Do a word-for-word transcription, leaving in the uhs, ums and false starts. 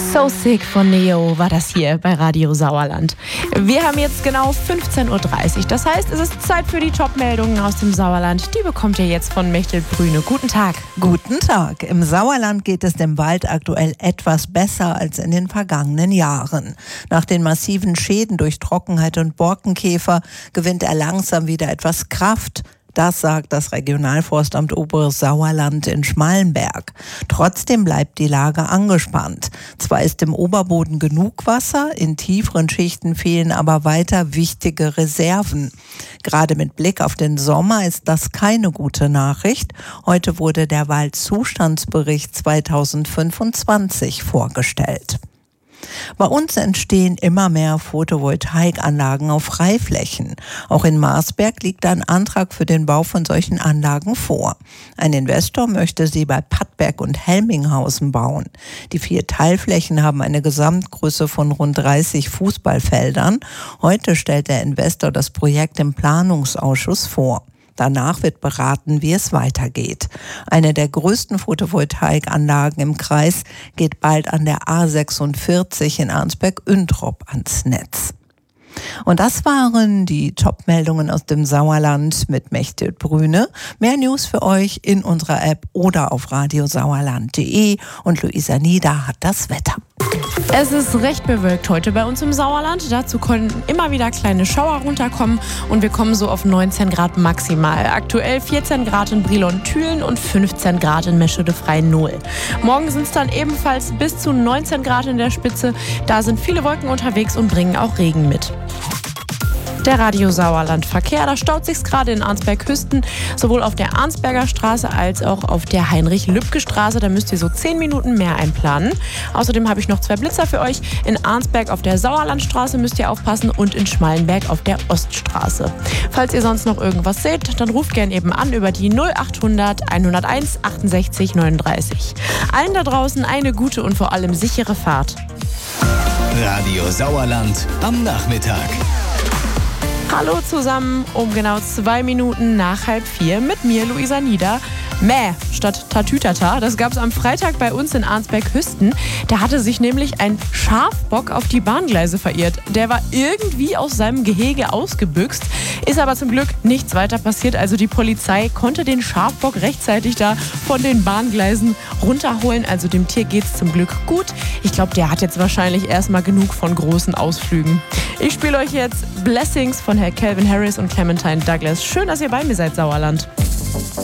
So Sick von Neo war das hier bei Radio Sauerland. Wir haben jetzt genau fünfzehn Uhr dreißig. Das heißt, es ist Zeit für die Top-Meldungen aus dem Sauerland. Die bekommt ihr jetzt von Mechthild Brüne. Guten Tag. Guten Tag. Im Sauerland geht es dem Wald aktuell etwas besser als in den vergangenen Jahren. Nach den massiven Schäden durch Trockenheit und Borkenkäfer gewinnt er langsam wieder etwas Kraft. Das sagt das Regionalforstamt Oberes Sauerland in Schmallenberg. Trotzdem bleibt die Lage angespannt. Zwar ist im Oberboden genug Wasser, in tieferen Schichten fehlen aber weiter wichtige Reserven. Gerade mit Blick auf den Sommer ist das keine gute Nachricht. Heute wurde der Waldzustandsbericht zweitausendfünfundzwanzig vorgestellt. Bei uns entstehen immer mehr Photovoltaikanlagen auf Freiflächen. Auch in Marsberg liegt ein Antrag für den Bau von solchen Anlagen vor. Ein Investor möchte sie bei Pattberg und Helminghausen bauen. Die vier Teilflächen haben eine Gesamtgröße von rund dreißig Fußballfeldern. Heute stellt der Investor das Projekt im Planungsausschuss vor. Danach wird beraten, wie es weitergeht. Eine der größten Photovoltaikanlagen im Kreis geht bald an der A sechsundvierzig in Arnsberg-Üntrop ans Netz. Und das waren die Top-Meldungen aus dem Sauerland mit Mechthild Brüne. Mehr News für euch in unserer App oder auf radiosauerland punkt de. Und Luisa Nieder hat das Wetter. Es ist recht bewölkt heute bei uns im Sauerland. Dazu können immer wieder kleine Schauer runterkommen und wir kommen so auf neunzehn Grad maximal. Aktuell vierzehn Grad in Brilon-Thülen und fünfzehn Grad in Meschede-Frei-Null. Morgen sind es dann ebenfalls bis zu neunzehn Grad in der Spitze. Da sind viele Wolken unterwegs und bringen auch Regen mit. Der Radio Sauerland Verkehr, da staut sich's gerade in Arnsberg-Hüsten, sowohl auf der Arnsberger Straße als auch auf der Heinrich-Lübke-Straße. Da müsst ihr so zehn Minuten mehr einplanen. Außerdem habe ich noch zwei Blitzer für euch. In Arnsberg auf der Sauerlandstraße müsst ihr aufpassen und in Schmallenberg auf der Oststraße. Falls ihr sonst noch irgendwas seht, dann ruft gern eben an über die null achthundert hunderteins achtundsechzig neununddreißig. Allen da draußen eine gute und vor allem sichere Fahrt. Radio Sauerland am Nachmittag. Hallo zusammen, um genau zwei Minuten nach halb vier mit mir, Luisa Nieder. Mäh statt Tatütata, das gab es am Freitag bei uns in Arnsberg-Hüsten. Da hatte sich nämlich ein Schafbock auf die Bahngleise verirrt. Der war irgendwie aus seinem Gehege ausgebüxt, ist aber zum Glück nichts weiter passiert. Also die Polizei konnte den Schafbock rechtzeitig da von den Bahngleisen runterholen. Also dem Tier geht's zum Glück gut. Ich glaube, der hat jetzt wahrscheinlich erstmal genug von großen Ausflügen. Ich spiele euch jetzt Blessings von Herr Calvin Harris und Clementine Douglas. Schön, dass ihr bei mir seid, Sauerland.